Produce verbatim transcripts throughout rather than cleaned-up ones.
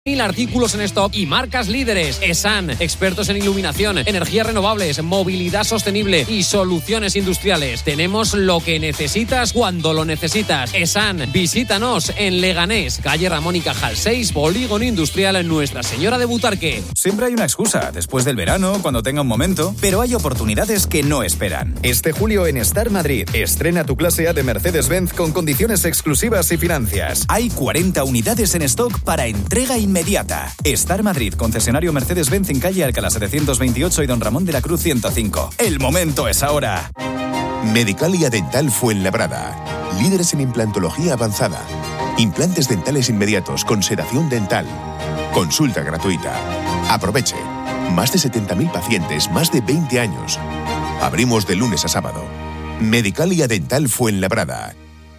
Mil artículos en stock y marcas líderes. Esan, expertos en iluminación, energías renovables, movilidad sostenible y soluciones industriales. Tenemos lo que necesitas cuando lo necesitas. Esan, visítanos en Leganés, calle Ramón y Cajal seis, Polígono Industrial Nuestra Señora de Butarque. Siempre hay una excusa, después del verano, cuando tenga un momento, pero hay oportunidades que no esperan. Este julio en Star Madrid, estrena tu clase A de Mercedes-Benz con condiciones exclusivas y financias. Hay cuarenta unidades en stock para entrega inmediata. Inmediata. Star Madrid, concesionario Mercedes-Benz en calle Alcalá setecientos veintiocho y Don Ramón de la Cruz ciento cinco. El momento es ahora. Medicalia Dental Fuenlabrada. Líderes en implantología avanzada. Implantes dentales inmediatos con sedación dental. Consulta gratuita. Aproveche. Más de setenta mil pacientes, más de veinte años. Abrimos de lunes a sábado. Medicalia Dental Fuenlabrada.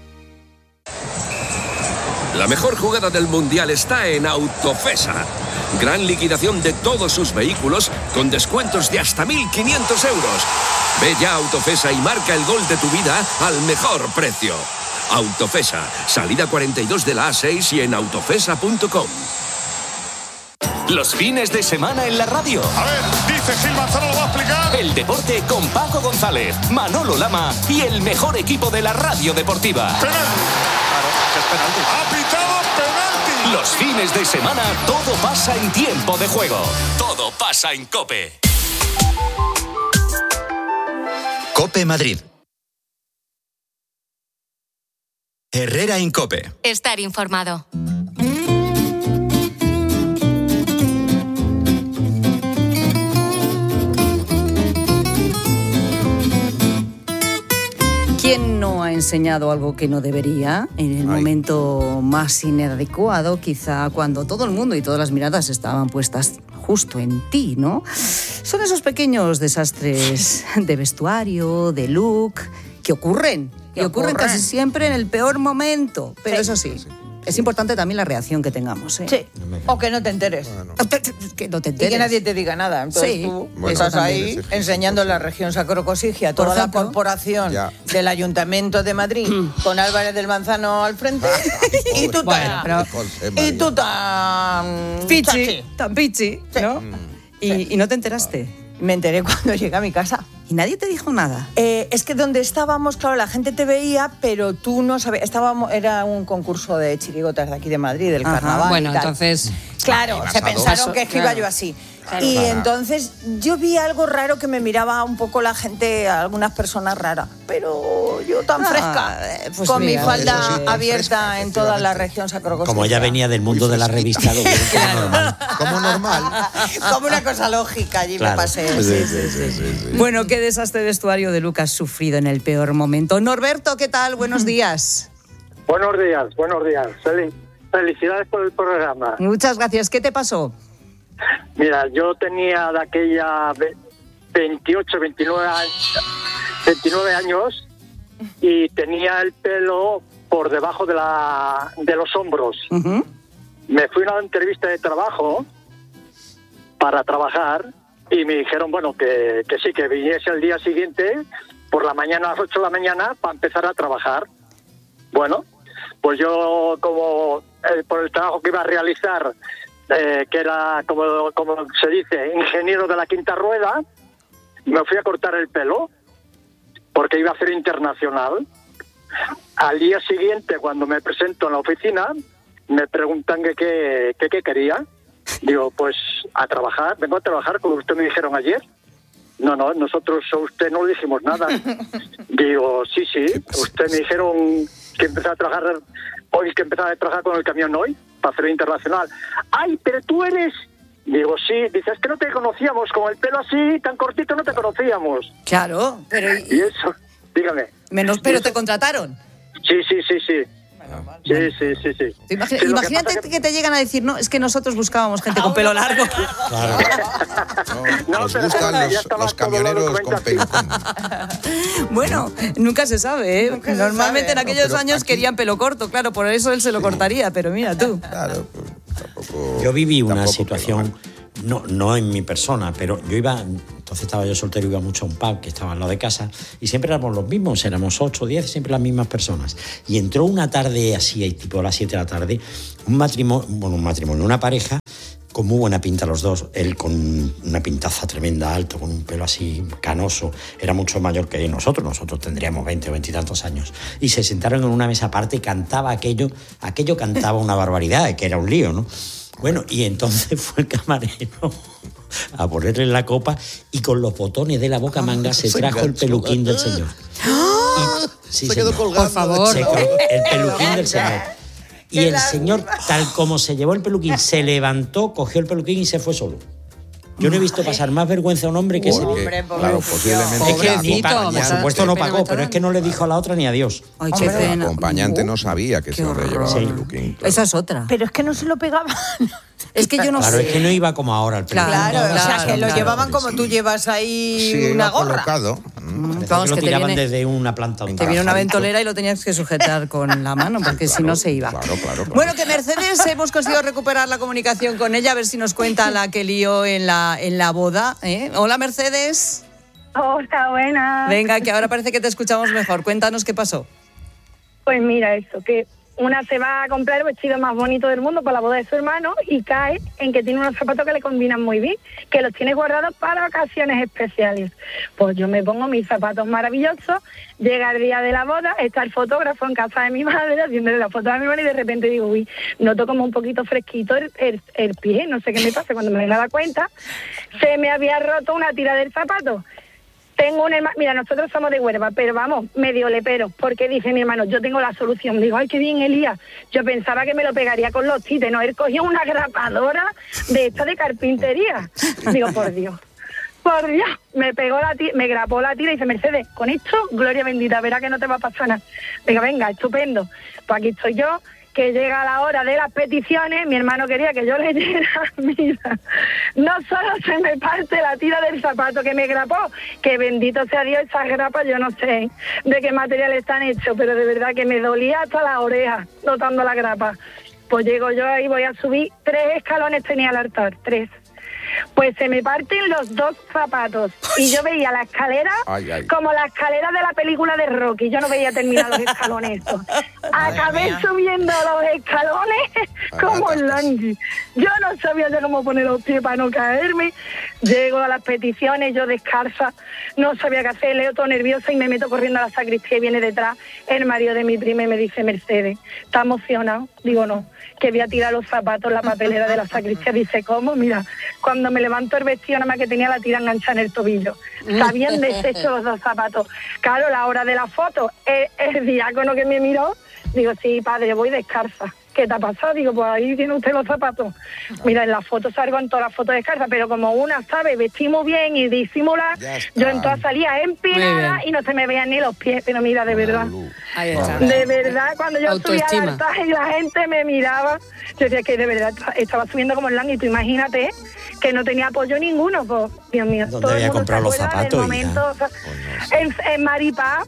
La mejor jugada del Mundial está en Autofesa. Gran liquidación de todos sus vehículos con descuentos de hasta mil quinientos euros. Ve ya a Autofesa y marca el gol de tu vida al mejor precio. Autofesa, salida cuarenta y dos de la A seis y en autofesa punto com. Los fines de semana en la radio. A ver, dice Gil Manzano, lo va a explicar. El deporte con Paco González, Manolo Lama y el mejor equipo de la radio deportiva. Penalti. Claro, es penalti. Ha pitado penalti. Los fines de semana todo pasa en tiempo de juego. Todo pasa en COPE. COPE Madrid. Herrera en COPE. Estar informado. ¿Quién no ha enseñado algo que no debería en el Ay. momento más inadecuado, quizá cuando todo el mundo y todas las miradas estaban puestas justo en ti, ¿no? Son esos pequeños desastres de vestuario, de look, que ocurren, que ocurren casi siempre en el peor momento, pero sí. eso sí. sí. Es importante también la reacción que tengamos, ¿eh? Sí, o que no te enteres. Bueno. Que no te enteres. Y que nadie te diga nada. Entonces sí. tú bueno, estás ahí sí, enseñando sí, la región Sacrocosigia a toda la corporación ya. del Ayuntamiento de Madrid con Álvarez del Manzano al frente y tú bueno, tan... Pero... Y tú tan... Pichi, tan pichi, ¿no? Sí. Y, sí. ¿Y no te enteraste? Me enteré cuando llegué a mi casa. ¿Y nadie te dijo nada? Eh, es que donde estábamos, claro, la gente te veía, pero tú no sabías. Estábamos, era un concurso de chirigotas de aquí de Madrid, del Ajá, carnaval. Bueno, y tal. entonces. Claro, se pensaron eso, que es que claro. iba yo así. Claro, y claro. entonces yo vi algo raro que me miraba un poco la gente, algunas personas raras. Pero yo tan ah, fresca, pues con mira, mi falda sí, abierta fresca, en toda la región sacrocostica. Como ella venía del mundo de la revista, lo claro. normal. Como normal. Como una cosa lógica, allí claro. me pasé. Sí, sí, sí, sí, sí. Bueno, qué desastre de vestuario de Lucas sufrido en el peor momento. Norberto, ¿qué tal? Buenos días. Buenos días, buenos días. Felicidades por el programa. Muchas gracias. ¿Qué te pasó? Mira, yo tenía de aquella veintiocho, veintinueve años, veintinueve años y tenía el pelo por debajo de la de los hombros. Uh-huh. Me fui a una entrevista de trabajo para trabajar y me dijeron, bueno, que, que sí, que viniese al día siguiente por la mañana a las ocho de la mañana para empezar a trabajar. Bueno, pues yo como eh, por el trabajo que iba a realizar, eh, que era, como, como se dice, ingeniero de la quinta rueda, me fui a cortar el pelo porque iba a ser internacional. Al día siguiente, cuando me presento en la oficina, me preguntan que qué que, que quería. Digo, pues a trabajar, vengo a trabajar como usted me dijeron ayer. No, no, nosotros a usted no le dijimos nada. Digo, sí, sí, usted me dijeron que empezara a trabajar hoy, que empezara a trabajar con el camión hoy, para hacer internacional. Ay, pero tú eres... Digo, sí, dices que no te conocíamos, con el pelo así, tan cortito, no te conocíamos. Claro, pero... Y eso, dígame. Menos, pero te contrataron. Sí, sí, sí, sí. Sí, sí, sí, sí. Imagina, sí imagínate que, que, que te llegan a decir, no, es que nosotros buscábamos gente con pelo largo. Claro. No, nos no, gustan los, los camioneros con pelo. Bueno, nunca se sabe, ¿eh? Nunca Normalmente se sabe, en aquellos no, años aquí... querían pelo corto, claro, por eso él se lo sí. cortaría, pero mira tú. Claro, pues tampoco... Yo viví una situación, no, no en mi persona, pero yo iba Entonces estaba yo soltero, iba mucho a un pub que estaba al lado de casa y siempre éramos los mismos, éramos ocho o diez, siempre las mismas personas. Y entró una tarde así, tipo a las siete de la tarde, un matrimonio, bueno, un matrimonio, una pareja con muy buena pinta los dos, él con una pintaza tremenda, alto, con un pelo así canoso, era mucho mayor que nosotros, nosotros tendríamos veinte o veintitantos años, y se sentaron en una mesa aparte y cantaba aquello, aquello cantaba una barbaridad, que era un lío, ¿no? Bueno, y entonces fue el camarero a ponerle la copa y con los botones de la boca manga se trajo el peluquín del señor. Y, sí, se quedó colgando. Por favor. Se, el peluquín del señor. Y el señor, tal como se llevó el peluquín, se levantó, cogió el peluquín y se fue solo. Yo no he visto pasar más vergüenza a un hombre que ese. Hombre, claro, posiblemente. Es que, ni pa, por supuesto no pagó, pero es que no le dijo a la otra ni adiós. Ay, qué pena. El acompañante no sabía que se había llevado el peluquín. Claro. Esa es otra. Pero es que no se lo pegaban. Es que yo no claro, sé. Claro, es que no iba como ahora el peluquín. Claro, claro, o sea, que claro, lo llevaban como tú llevas ahí sí, una gorra. Colocado. Mm. Vamos, que lo que te tiraban viene, desde una planta. Te viene una ventolera y lo tenías que sujetar con la mano, porque claro, si no se iba. Claro, claro, claro. Bueno, que Mercedes hemos conseguido recuperar la comunicación con ella, a ver si nos cuenta la que lió en la, en la boda. ¿eh? Hola, Mercedes. Hola, buenas. Venga, que ahora parece que te escuchamos mejor. Cuéntanos qué pasó. Pues mira eso, que una se va a comprar el vestido más bonito del mundo para la boda de su hermano y cae en que tiene unos zapatos que le combinan muy bien, que los tiene guardados para ocasiones especiales. Pues yo me pongo mis zapatos maravillosos, llega el día de la boda, está el fotógrafo en casa de mi madre haciéndole la foto a mi madre y de repente digo, uy, noto como un poquito fresquito el, el, el pie, no sé qué me pasa. Cuando me daba cuenta, se me había roto una tira del zapato. Tengo un hermano, mira, nosotros somos de Huelva, pero vamos, medio leperos, porque dice mi hermano, yo tengo la solución. Digo, ay, qué bien, Elías. Yo pensaba que me lo pegaría con los tites, no, él cogió una grapadora de esta de carpintería. Digo, por Dios, por Dios, me pegó la tira, me grapó la tira y dice, Mercedes, con esto, gloria bendita, verá que no te va a pasar nada. Digo, venga, estupendo. Pues aquí estoy yo, que llega la hora de las peticiones, mi hermano quería que yo leyera, mira, no solo se me parte la tira del zapato que me grapó, que bendito sea Dios, esas grapas yo no sé de qué material están hechos, pero de verdad que me dolía hasta las orejas notando la grapa. Pues llego yo ahí, voy a subir, tres escalones tenía el altar, tres. Pues se me parten los dos zapatos y yo veía la escalera ay, ay. como la escalera de la película de Rocky. Yo no veía terminar los escalones estos. Acabé subiendo los escalones como el langui. Yo no sabía ya cómo poner los pies para no caerme. Llego a las peticiones, yo descalza, no sabía qué hacer, leo todo nerviosa y me meto corriendo a la sacristía y viene detrás el marido de mi prima y me dice, Mercedes, ¿está emocionado? Digo, no, que voy a tirar los zapatos en la papelera de la sacristía. Dice, ¿cómo? Mira, cuando me levanto el vestido nada más que tenía la tira enganchada en el tobillo. Se habían deshecho los dos zapatos. Claro, la hora de la foto, el, el diácono que me miró, digo, sí, padre, voy descalza. ¿Qué te ha pasado? Digo, pues ahí tiene usted los zapatos. Mira, en la foto salgo en todas las fotos descalza, pero como una sabe vestimos bien y disimular, yo en todas salía empinada y no se me veían ni los pies. Pero mira, de verdad, ahí está. De verdad, cuando yo Autoestima. subía al altar y la gente me miraba, yo decía que de verdad estaba subiendo como el lang y tú imagínate que no tenía apoyo ninguno, pues, Dios mío. ¿Dónde había comprado los zapatos? Momento, o sea, en, en Maripaz.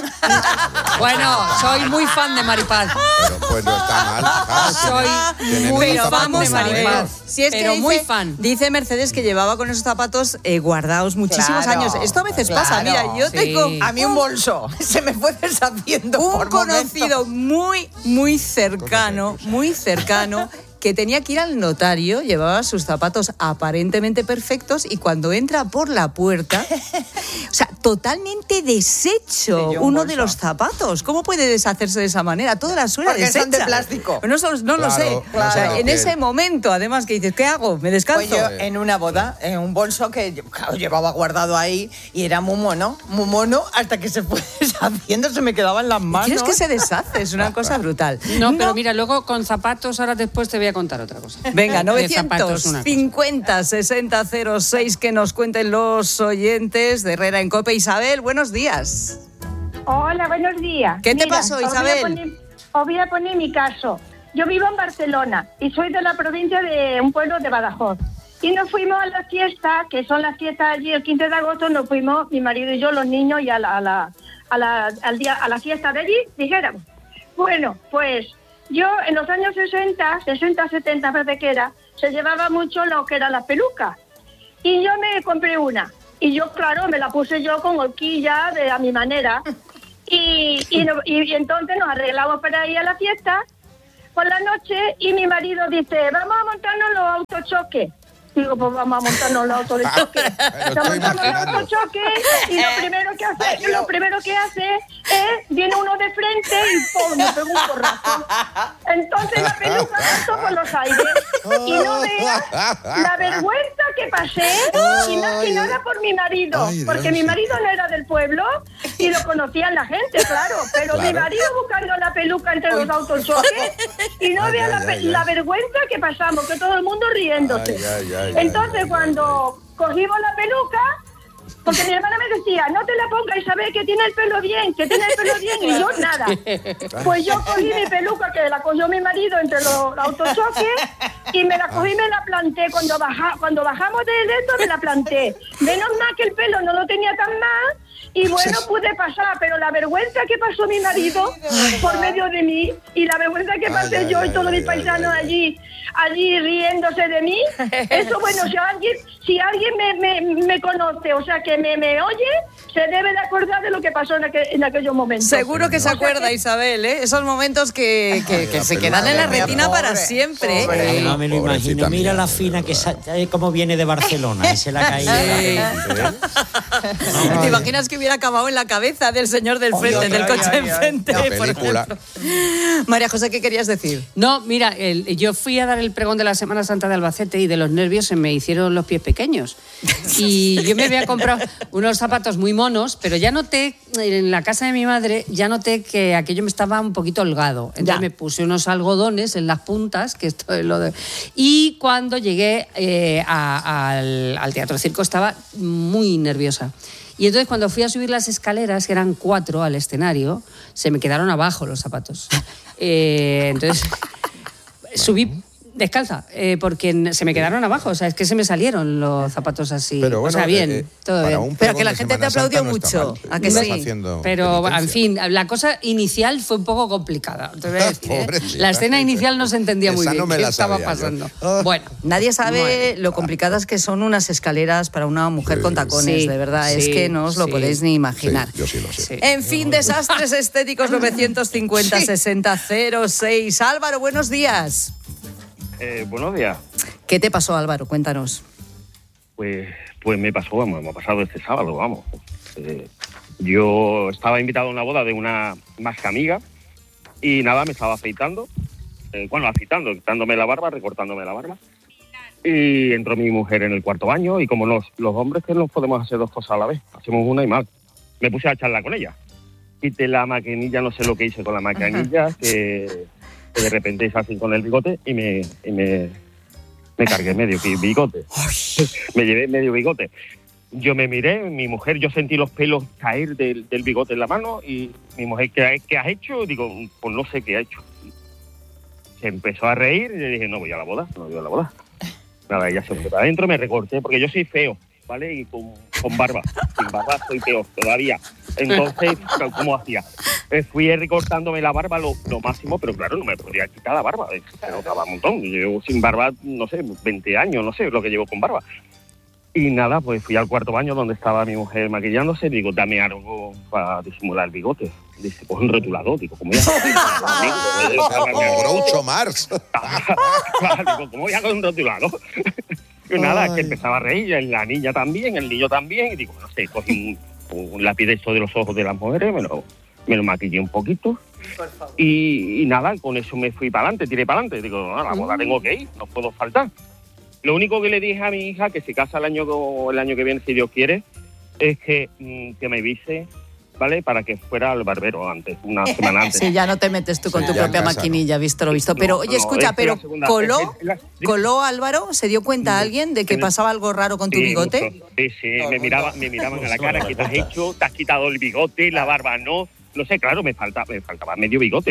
Bueno, soy muy fan de Maripaz. Pero pues no está mal. Claro, soy tiene, muy tiene fan de Maripaz. Si es pero que dice, muy fan. Dice Mercedes que llevaba con esos zapatos eh, guardados muchísimos Claro, años. Esto a veces claro, pasa. Mira, yo sí. tengo a mí un bolso se me fue deshaciendo un por conocido momentos. muy muy cercano, muy cercano. Que tenía que ir al notario, llevaba sus zapatos aparentemente perfectos y cuando entra por la puerta, o sea, totalmente deshecho uno de los zapatos. ¿Cómo puede deshacerse de esa manera? Toda la suela Porque deshecha. son de plástico. No, no, no Claro, lo sé. claro. O sea, en Que- ese momento, además, que dices, ¿qué hago? ¿Me descanso? Pues yo en una boda, en un bolso que claro, llevaba guardado ahí y era muy mono, muy mono, hasta que se fue deshaciendo, se me quedaba en las manos. ¿Quieres que se deshace? Es una cosa brutal. No, pero mira, luego con zapatos, ahora después te voy a contar otra cosa. Venga, De zapatos, novecientos una cosa. cincuenta sesenta cero seis que nos cuenten los oyentes de Herrera en Cope. Isabel, buenos días. Hola, buenos días. ¿Qué te Mira, pasó, os voy a Isabel? poner- Os voy a poner mi caso. Yo vivo en Barcelona y soy de la provincia de un pueblo de Badajoz. Y nos fuimos a la fiesta, que son las fiestas allí el quince de agosto, nos fuimos mi marido y yo, los niños, y a la, a la, a la, al día, a la fiesta de allí, dijéramos. Bueno, pues yo en los años sesenta, sesenta, setenta, parece que era, se llevaba mucho lo que eran las pelucas. Y yo me compré una. Y yo, claro, me la puse yo con horquilla, de a mi manera. Y, y, no- y- y entonces nos arreglamos para ir a la fiesta por la noche y mi marido dice, vamos a montarnos los autochoques. Digo, pues vamos a montarnos los autos de choque. Nos montamos los autochoques y lo primero que hace, lo primero que hace es, viene uno de frente y ¡pum! Me pega un porrazo. Entonces la peluca saltó por los aires y no veas la vergüenza que pasé y más que nada por mi marido, Ay, porque Dios. mi marido no era del pueblo y lo conocían la gente, claro, pero Claro. mi marido buscando la peluca entre los autochoques y no Ay, vea ay, la, ay, pe- ay. la vergüenza que pasamos, que todo el mundo riéndose. Ay, ay, ay, Entonces cuando cogimos la peluca, porque mi hermana me decía, no te la pongas, Isabel, que tiene el pelo bien, que tiene el pelo bien, y yo nada. Pues yo cogí mi peluca, que la cogió mi marido entre los, los autochoques, y me la cogí y me la planté. Cuando, baja, cuando bajamos del esto, me la planté. Menos mal que el pelo no lo tenía tan mal, y bueno, pude pasar, pero la vergüenza que pasó mi marido por medio de mí, y la vergüenza que pasé Ay, yo ay, y todos ay, mis ay, paisanos allí, allí riéndose de mí, eso bueno, si alguien, si alguien me, me, me conoce, o sea, que me, me oye, se debe de acordar de lo que pasó en, aquel, en aquellos momentos. Seguro que se O sea acuerda, Isabel, ¿eh? Esos momentos que, que- que se quedan en la retina para siempre. Eh, no me lo Pobrecita imagino. Mira mía, la fina que sa- eh, cómo viene de Barcelona y se la ha caído. ¿Te imaginas que hubiera acabado en la cabeza del señor del frente, Ay, del ay, coche ay, ay. enfrente? La por película. ejemplo? María José, ¿qué querías decir? No, mira, el- yo fui a dar el pregón de la Semana Santa de Albacete y de los nervios se me hicieron los pies pequeños. Y yo me había comprado unos zapatos muy monos, pero ya noté, en la casa de mi madre, ya noté que aquello me estaba un poquito holgado. Entonces Ya. me puse unos algodones en las puntas, que esto es lo de... Y cuando llegué eh, a- al, al Teatro Circo estaba muy nerviosa. Y entonces cuando fui a subir las escaleras, que eran cuatro al escenario, se me quedaron abajo los zapatos. Eh, entonces subí descalza, eh, porque n- se me quedaron abajo, o sea, es que se me salieron los zapatos así. Pero bueno, o sea, bien, eh, eh, todo para bien. un Pero pregón que la de gente te Semana aplaudió Santa no está mucho, mal. ¿a que Estás sí? haciendo Pero, penitencia. en fin, la cosa inicial fue un poco complicada. Te voy a decir, ¿eh? Pobrecita. La escena inicial no se entendía muy Esa bien no me qué la estaba sabía yo. pasando. Ah. Bueno, Nadie sabe Madre. lo complicadas que son unas escaleras para una mujer con tacones, Sí, de verdad. Es sí, que no os lo sí. podéis ni Sí, imaginar. yo sí lo sé. sí. En fin, desastres estéticos novecientos cincuenta sesenta cero seis. Álvaro, buenos días. Eh, buenos días. ¿Qué te pasó, Álvaro? Cuéntanos. Pues, pues me pasó, vamos, me ha pasado este sábado, vamos. Eh, yo estaba invitado a una boda de una más que amiga y nada, me estaba afeitando. Eh, bueno, afeitando, quitándome la barba, recortándome la barba. Y entró mi mujer en el cuarto baño y como los, los hombres que no podemos hacer dos cosas a la vez, hacemos una y mal. Me puse a charlar con ella. Quité la maquinilla, no sé lo que hice con la maquinilla, que, que de repente hice así con el bigote y me, y me, me cargué medio bigote. Me llevé medio bigote. Yo me miré, mi mujer, yo sentí los pelos caer del, del bigote en la mano y mi mujer, ¿qué, qué has hecho? Digo, pues no sé qué ha hecho. Se empezó a reír y le dije, no voy a la boda, no voy a la boda. Nada, ella se fue para adentro, me recorté, porque yo soy feo, ¿vale? Y con, con barba, sin barba soy peor todavía. Entonces, ¿cómo hacía? Eh, fui recortándome la barba lo, lo máximo, pero claro, no me podía quitar la barba, eh, se notaba un montón. Yo llevo sin barba, no sé, veinte años, no sé lo que llevo con barba. Y nada, pues fui al cuarto baño donde estaba mi mujer maquillándose y digo, dame algo para disimular el bigote. Dice, pues un rotulador. Digo, ¿cómo voy a Como Groucho Marx. Digo, ¿cómo voy a con un rotulador? Y nada, que empezaba a reír, la niña también, el niño también. Y digo, no sé, cogí un, un lápiz de esto de los ojos de las mujeres, me lo, me lo maquillé un poquito. Y, y nada, con eso me fui para adelante, tiré para adelante. Digo, no, a la boda tengo que ir, no puedo faltar. Lo único que le dije a mi hija, que se casa el año, el año que viene, si Dios quiere, es que, mm, que me avise, ¿vale? Para que fuera al barbero antes, una semana antes. Sí, ya no te metes tú con Sí, tu ya propia en casa, maquinilla, visto lo visto. No, Pero, no, oye, no, escucha, es pero la segunda- ¿coló, es- es la- ¿coló Álvaro? ¿Se dio cuenta alguien de que Sí. pasaba algo raro con tu Sí, bigote? mucho. Sí, sí, me, miraba, me miraban a la cara, ¿qué te has hecho? ¿Te has quitado el bigote, la barba no? No sé, claro, me, falta, me faltaba medio bigote.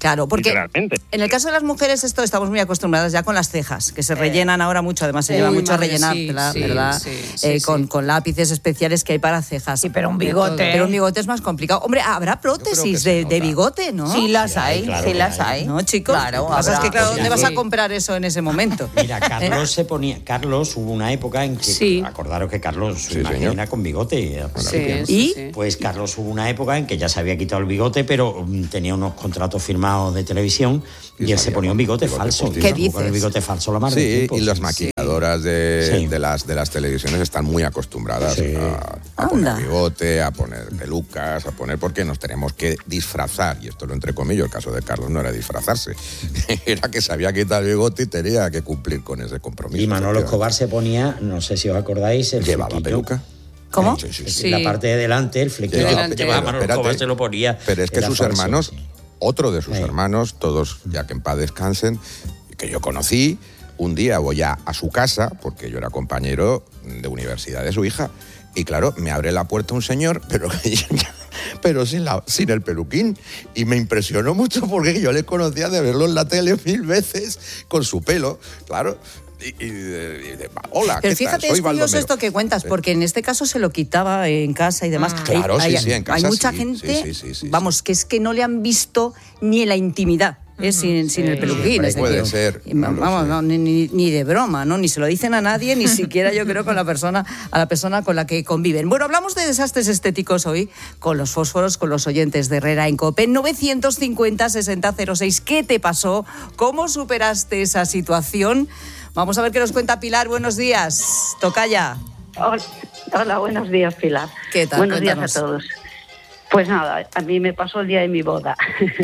Claro, porque literalmente. En el caso de las mujeres esto estamos muy acostumbradas ya con las cejas, que se rellenan ahora mucho, además se lleva Uy, mucho a madre, rellenar, sí, ¿verdad? sí, ¿verdad? sí, Eh, sí, con, sí. con lápices especiales que hay para cejas. Sí, pero un bigote. Pero un bigote es más complicado. Hombre, habrá prótesis de, de bigote, ¿no? Sí las hay, claro sí que las hay. hay. No, chicos. Claro, Lo que pasa es que, habrá. claro, ¿dónde vas a Sí. comprar eso en ese momento? Mira, Carlos se ponía. Carlos, hubo una época en que. Sí. Acordaros que Carlos Sí, una señor. gallina con bigote. Sí, sí, ¿Y? sí. Pues Carlos hubo una época en que ya se había quitado el bigote, pero mm, tenía unos contratos firmados de televisión y, Y él se salía ponía un con bigote, bigote falso. postizo. ¿Qué Y con el dices? bigote falso la mar del Sí, tiempo. y las Sí. maquilladoras de, Sí. de, las, de las televisiones están muy acostumbradas Sí. a, a Anda. poner bigote, a poner pelucas, a poner... Porque nos tenemos que disfrazar, y esto lo entrecomillo, el caso de Carlos no era disfrazarse, era que se había quitado el bigote y tenía que cumplir con ese compromiso. Y Manolo efectivamente. Escobar se ponía, no sé si os acordáis, el ¿Llevaba flequillo. peluca? ¿Cómo? Sí, sí, sí. Sí. La parte de delante, el flequillo. Llevaba- que llevaba pero Manolo espérate, Escobar se lo ponía. Pero es que Era sus falso. hermanos, otro de sus Sí. hermanos, todos ya que en paz descansen, que yo conocí, un día voy a, a su casa, porque yo era compañero de universidad de su hija, y claro, me abre la puerta un señor, pero, pero sin, la, sin el peluquín, y me impresionó mucho porque yo le conocía de verlo en la tele mil veces, con su pelo, claro. Y, y de, y de, hola, Pero ¿qué fíjate, tal? Soy es curioso Baldomero. esto que cuentas, Sí. porque en este caso se lo quitaba en casa y demás. Mm. Claro, sí, sí, en casa Hay mucha sí, gente, sí, sí, sí, sí, vamos, que es que no le han visto ni en la intimidad. ¿eh? sin, sin el peluquín. Hombre, es puede decir, ser, y, no lo vamos, sé. no, ni, ni- ni de broma, ¿no? Ni se lo dicen a nadie, ni siquiera yo creo con la persona, a la persona con la que conviven. Bueno, hablamos de desastres estéticos hoy con los fósforos, con los oyentes de Herrera en COPE. novecientos cincuenta, sesenta cero seis. ¿Qué te pasó? ¿Cómo superaste esa situación? Vamos a ver qué nos cuenta Pilar. Buenos días. Tocaya. Hola, hola, buenos días, Pilar. ¿Qué tal? Buenos Cuéntanos. días a todos. Pues nada, a mí me pasó el día de mi boda.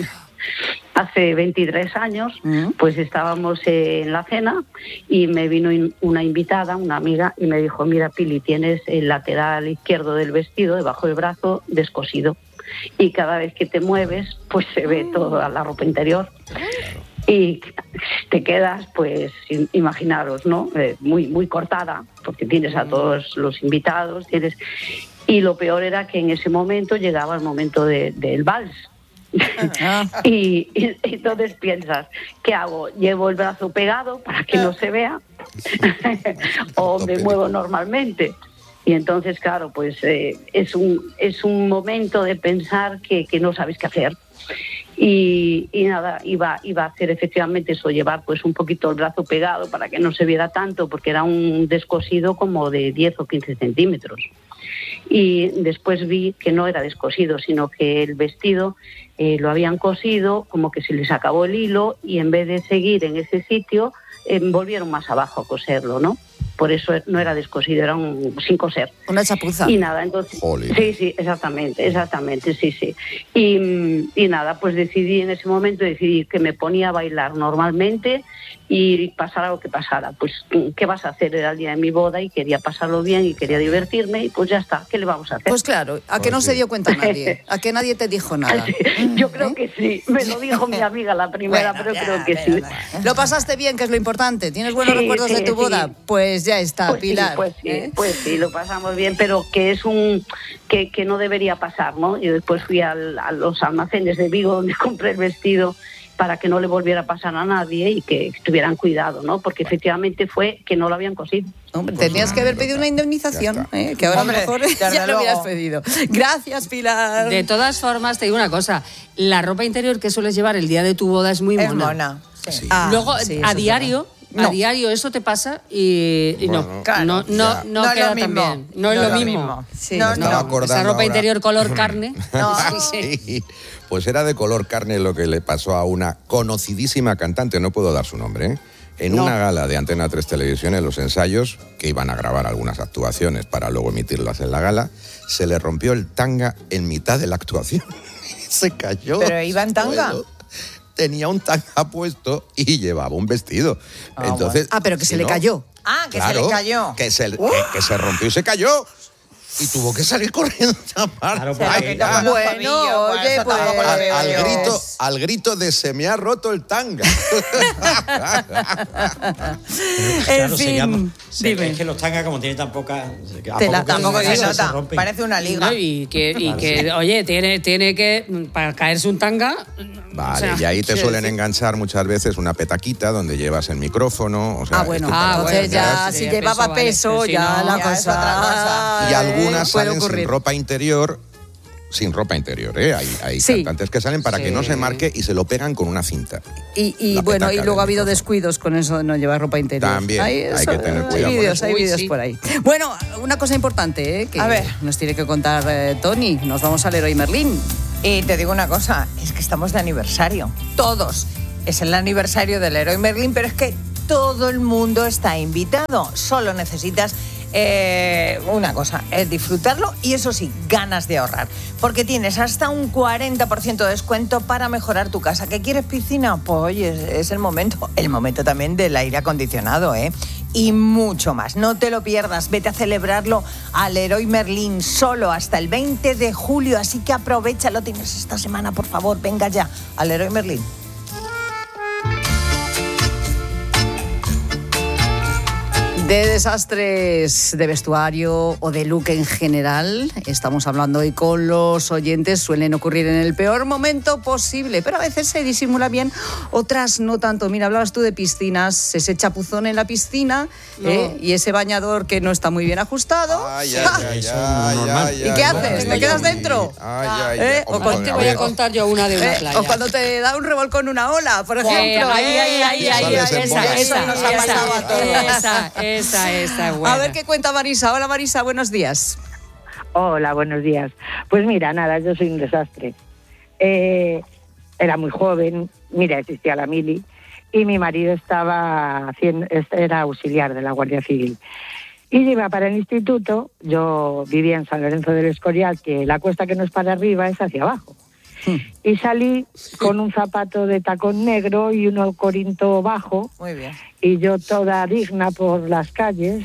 Hace veintitrés años, pues estábamos en la cena y me vino in- una invitada, una amiga, y me dijo, mira, Pili, tienes el lateral izquierdo del vestido, debajo del brazo, descosido. Y cada vez que te mueves, pues se ve toda la ropa interior. Y te quedas, pues, im- imaginaros, ¿no? Eh, muy, muy cortada, porque tienes a todos los invitados, tienes... Y lo peor era que en ese momento llegaba el momento de- del vals. y, y entonces piensas, ¿qué hago? ¿Llevo el brazo pegado para que no se vea? ¿O me muevo normalmente? Y entonces, claro, pues eh, es, un, es un momento de pensar que, que no sabes qué hacer. Y, y nada, iba, iba a hacer efectivamente eso, llevar pues un poquito el brazo pegado para que no se viera tanto, porque era un descosido como de diez o quince centímetros. Y después vi que no era descosido, sino que el vestido eh, lo habían cosido, como que se les acabó el hilo, y en vez de seguir en ese sitio, eh, volvieron más abajo a coserlo, ¿no? Por eso no era descosido, era un, sin coser. Una chapuza. Y nada, entonces... Jolín. Sí, sí, exactamente, exactamente, sí, sí. Y, y nada, pues decidí en ese momento, decidí que me ponía a bailar normalmente y pasara lo que pasara. Pues, ¿qué vas a hacer? Era el día de mi boda y quería pasarlo bien y quería divertirme y pues ya está, ¿qué le vamos a hacer? Pues claro, a que no se dio cuenta nadie, a que nadie te dijo nada. Yo creo que sí, me lo dijo mi amiga la primera, Bueno, pero ya, creo que pero, sí. Lo pasaste bien, que es lo importante. ¿Tienes buenos Sí, recuerdos sí, de tu sí. boda? Pues ya está, Pues sí, Pilar. pues sí, ¿eh? pues sí, lo pasamos bien, pero que es un que, que no debería pasar, ¿no? Yo después fui al- a los almacenes de Vigo donde compré el vestido para que no le volviera a pasar a nadie y que tuvieran cuidado, ¿no? Porque efectivamente fue que no lo habían cosido. Hombre, tenías que haber pedido una indemnización, ¿eh? Que ahora Hombre, mejor desde ya lo luego. hubieras pedido. Gracias, Pilar. De todas formas, te digo una cosa. La ropa interior que sueles llevar el día de tu boda es muy Es mona. mona, sí. Ah, Luego, sí, eso a es diario... verdad. A No. diario eso te pasa y, y no, Bueno, Claro. no, no, Ya. no, No es queda lo tan mismo. bien. No es No lo es lo mismo. mismo. Sí, No, no. Estaba no. acordando Esa ropa ahora- interior color carne. No. Sí, pues era de color carne lo que le pasó a una conocidísima cantante, no puedo dar su nombre, ¿eh? En No. una gala de Antena tres Televisión, en los ensayos, que iban a grabar algunas actuaciones para luego emitirlas en la gala, se le rompió el tanga en mitad de la actuación. Se cayó. ¿Pero iba en tanga? Bueno, tenía un tanga puesto y llevaba un vestido. Ah, Entonces, Ah, pero que si se le no- cayó. Ah, que se Claro, le cayó. Que se, que- que se rompió y se cayó. Y tuvo que salir corriendo a llamar. Claro, Se lo porque- quitó con los Bueno, tobillos, oye, eso tampoco pues- lo al, veo al yo. grito, al grito de se me ha roto el tanga. En Claro, se fin, llama- se- dime. es que los tangas, como tienen tan poca. a Tela. poco que Tampoco se se nota. rompen. Parece una liga. No, y que, y que oye, tiene, tiene que, para caerse un tanga, Vale, O sea, y ahí te quiero suelen decir- enganchar muchas veces una petaquita donde llevas el micrófono. O sea, Ah, bueno, esto para entonces que ya, veas. si llevaba peso, ya la cosa... Y algunas eh, puede salen ocurrir. sin ropa interior. Sin ropa interior, ¿eh? Hay, hay Sí. cantantes que salen para Sí. que no se marque y se lo pegan con una cinta. Y, y La bueno, y petaca luego ha del habido descuidos con eso de no llevar ropa interior. También, hay eso, que tener hay cuidado con vídeos, eso. hay Uy, vídeos sí. por ahí. Bueno, una cosa importante, ¿eh? que A ver. nos tiene que contar eh, Tony. Nos vamos al Leroy Merlin. Y te digo una cosa, es que estamos de aniversario, todos. Es el aniversario del Leroy Merlin, pero es que todo el mundo está invitado. Solo necesitas eh, una cosa, es disfrutarlo y eso sí, ganas de ahorrar. Porque tienes hasta un cuarenta por ciento de descuento para mejorar tu casa. ¿Qué quieres, piscina? Pues oye, es, es el momento. El momento también del aire acondicionado, ¿eh? Y mucho más. No te lo pierdas. Vete a celebrarlo al Leroy Merlin solo hasta el veinte de julio. Así que aprovechalo. Tienes esta semana, por favor. Venga ya al Leroy Merlin. De desastres de vestuario o de look en general, estamos hablando hoy con los oyentes, suelen ocurrir en el peor momento posible, pero a veces se disimula bien, otras no tanto. Mira, hablabas tú de piscinas, ese chapuzón en la piscina No. ¿eh? y ese bañador que no está muy bien ajustado. Ay, ay, ay, ay, normal. ay, ¿Y qué ay, haces? ay, ¿Te quedas ay, dentro? Ay, ay, ¿Eh? ay. O Hombre, cuando Te a voy a ver. contar yo una de una ¿Eh? playa. O cuando te da un revolcón una ola, por Eh, ejemplo. ahí, ¿eh? ahí, ahí, ahí, Sales en esa, bolas. esa, Eso nos ha esa, pasado a todos. esa, esa, esa, buena. A ver qué cuenta Marisa. Hola Marisa, buenos días. Hola, buenos días. Pues mira, nada, yo soy un desastre. Eh, era muy joven, mira, existía la mili, y mi marido estaba haciendo, era auxiliar de la Guardia Civil. Y yo iba para el instituto, yo vivía en San Lorenzo del Escorial, que la cuesta que no es para arriba es hacia abajo. Y salí con un zapato de tacón negro y uno corinto bajo, Muy bien. y yo toda digna por las calles.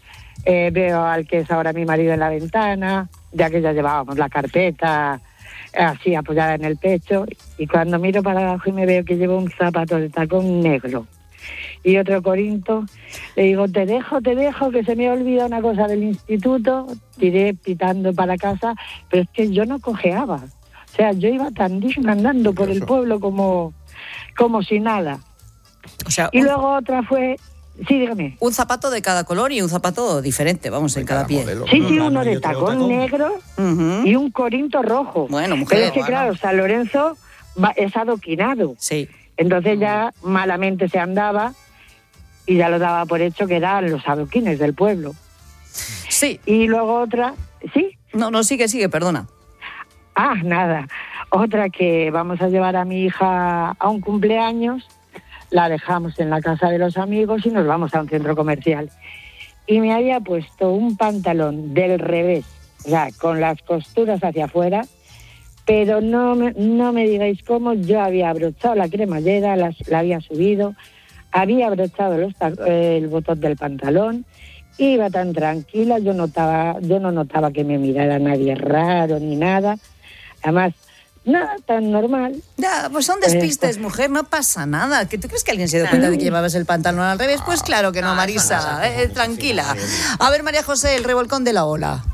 Eh, veo al que es ahora mi marido en la ventana, ya que ya llevábamos la carpeta así apoyada en el pecho, y cuando miro para abajo y me veo que llevo un zapato de tacón negro y otro corinto, le digo, te dejo, te dejo, que se me ha olvidado una cosa del instituto. Tiré pitando para casa, pero es que yo no cojeaba. O sea, yo iba tan digna andando por el pueblo como, como si nada. O sea, Y un- luego otra fue... Sí, dígame. Un zapato de cada color y un zapato diferente, vamos, en cada pie. Sí, sí, uno de tacón negro y un corinto rojo. Bueno, mujer, Pero es que, bueno. claro, San Lorenzo va- es adoquinado. Sí. Entonces ya malamente se andaba y ya lo daba por hecho que eran los adoquines del pueblo. Sí. Y luego otra... ¿Sí? No, no, sigue, sigue, perdona. Ah, nada. Otra que vamos a llevar a mi hija a un cumpleaños, la dejamos en la casa de los amigos y nos vamos a un centro comercial. Y me había puesto un pantalón del revés, o sea, con las costuras hacia afuera, pero no me, no me digáis cómo. Yo había abrochado la cremallera, las- la había subido, había abrochado los ta- eh, el botón del pantalón, iba tan tranquila, yo notaba, yo no notaba que me mirara nadie raro ni nada. Además, nada, tan normal. Ya, pues son Eh, despistes, mujer, no pasa nada. ¿Que tú crees que alguien se dio cuenta de que llevabas el pantalón al revés? Pues claro que no, Marisa, eh, tranquila. A ver, María José, el revolcón de la ola.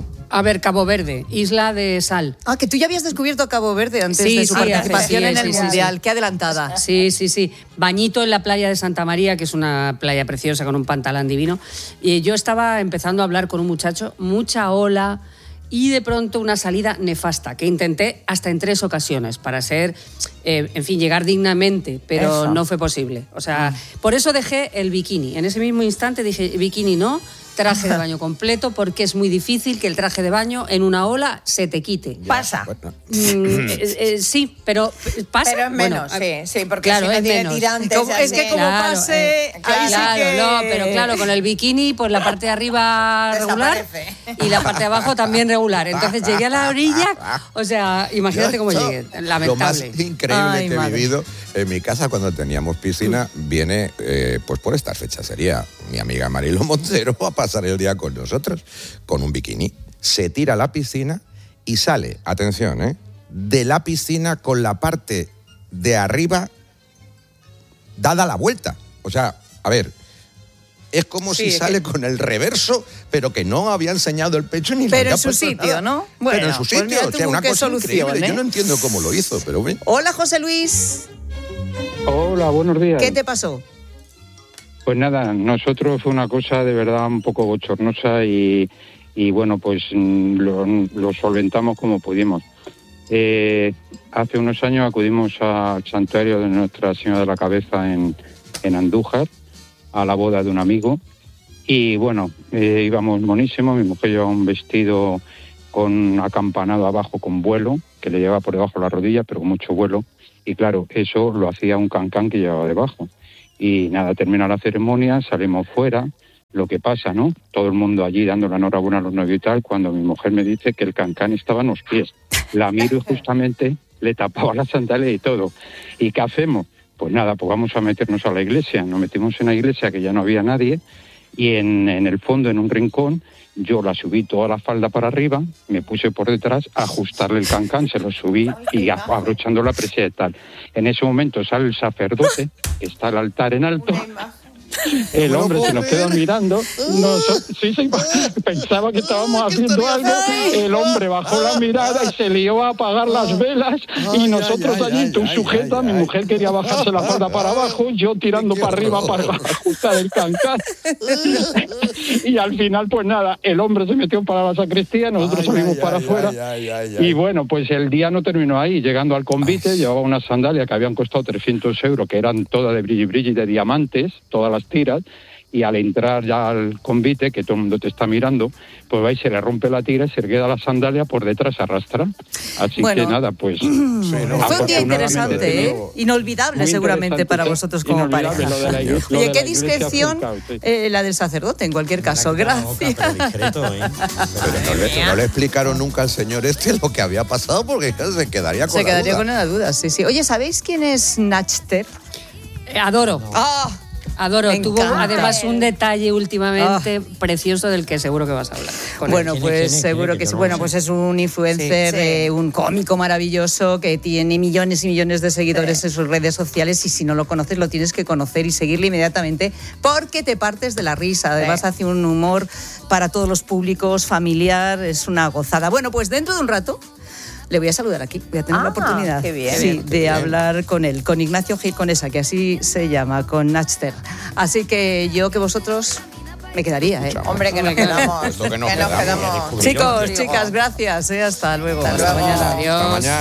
A ver, Cabo Verde, isla de sal. Ah, que tú ya habías descubierto Cabo Verde antes Sí, de su sí, participación sí, en sí, el sí, Mundial. sí. Qué adelantada. Sí, sí, sí. Bañito en la playa de Santa María, que es una playa preciosa con un pantalón divino. Y yo estaba empezando a hablar con un muchacho, mucha ola y de pronto una salida nefasta, que intenté hasta en tres ocasiones para ser, eh, en fin, llegar dignamente, pero Eso. no fue posible. O sea, por eso dejé el bikini. En ese mismo instante dije, bikini no, traje de baño completo, porque es muy difícil que el traje de baño en una ola se te quite. Pasa. Mm, eh, eh, sí, pero pasa. Pero es menos, Bueno, sí, sí, porque claro, si no es tiene menos. tirantes, Como- es que así. como Claro, pase, eh, ahí sí claro, que... no, pero claro, con el bikini, pues la parte de arriba regular y la parte de abajo también regular. Entonces llegué a la orilla, o sea, imagínate cómo llegué, Lo más lamentable. increíble Ay, que he madre. vivido en mi casa cuando teníamos piscina viene eh, pues por estas fechas. Sería mi amiga Marilo Montero a pasar el día con nosotros con un bikini. Se tira a la piscina y sale, atención, ¿eh? de la piscina con la parte de arriba dada la vuelta. O sea, a ver, es como Sí, si sale que- con el reverso, pero que no había enseñado el pecho ni le Pero había en su puesto sitio, nada. ¿no? Pero en Bueno, su pues sitio, mira o tú sea, una qué cosa solución, increíble. ¿eh? Yo no entiendo cómo lo hizo, pero bueno. Hola, José Luis. Hola, buenos días. ¿Qué te pasó? Pues nada, nosotros fue una cosa de verdad un poco bochornosa y, y bueno, pues mm, lo, lo solventamos como pudimos. Eh, hace unos años acudimos al santuario de Nuestra Señora de la Cabeza en, en Andújar, a la boda de un amigo. Y bueno, eh, íbamos monísimos, mi mujer llevaba un vestido con acampanado abajo con vuelo, que le llevaba por debajo de la rodilla, pero con mucho vuelo. Y claro, eso lo hacía un cancán que llevaba debajo. Y nada, termina la ceremonia, salimos fuera, lo que pasa, ¿no? Todo el mundo allí dando la enhorabuena a los novios y tal, cuando mi mujer me dice que el cancán estaba en los pies. La miro y justamente le tapaba la sandalia y todo. ¿Y qué hacemos? Pues nada, pues vamos a meternos a la iglesia. Nos metimos en la iglesia, que ya no había nadie, y en, en el fondo, en un rincón, yo la subí toda la falda para arriba, me puse por detrás a ajustarle el cancán, se lo subí y a- abrochando la presea y tal. En ese momento sale el sacerdote, que está el altar en alto. El hombre se nos queda mirando. Noso- sí, sí, pensaba que estábamos haciendo algo. El hombre bajó la mirada y se lió a apagar las velas. Y nosotros allí, tú sujeta, mi mujer quería bajarse la falda para abajo, yo tirando para arriba para ajustar el cancán. Y al final, pues nada, el hombre se metió para la sacristía, nosotros salimos para afuera. Y bueno, pues el día no terminó ahí. Llegando al convite, llevaba una sandalia que habían costado trescientos euros, que eran todas de brilli brilli, de diamantes, todas las tiras. Y al entrar ya al convite, que todo el mundo te está mirando, pues va y se le rompe la tira y se le queda la sandalia por detrás, se arrastra. Así Bueno, que nada, pues... Fue un día interesante, ¿eh? Inolvidable Muy seguramente interesante, para sí. vosotros como Inolvidable pareja. lo de la iglesia- lo Oye, de qué la iglesia discreción Fulcao, sí. eh, la del sacerdote, en cualquier caso. Gracias. Pero no le, no le explicaron nunca al señor este lo que había pasado, porque claro, se quedaría con Se la quedaría duda. con una duda, sí, sí. Oye, ¿sabéis quién es Nachter? Eh, Adoro. ¡Ah! Adoro. Me Tuvo encanta. además un detalle últimamente precioso del que seguro que vas a hablar. con Bueno, él. pues seguro que sí. Bueno, pues es un influencer, Sí, sí. eh, un cómico maravilloso que tiene millones y millones de seguidores en sus redes sociales y si no lo conoces lo tienes que conocer y seguirle inmediatamente porque te partes de la risa. Además hace un humor para todos los públicos, familiar, es una gozada. Bueno, pues dentro de un rato le voy a saludar aquí, voy a tener la Ah, oportunidad qué bien. sí, Qué bien, de bien. hablar con él, con Ignacio Gil Conesa, que así se llama, con Nachter. Así que yo que vosotros me quedaría, ¿eh? Hombre, que nos quedamos. Lo que nos que nos quedamos. quedamos. Chicos, chicas, gracias. ¿eh? Hasta luego. Hasta, luego. mañana. Adiós. Hasta mañana.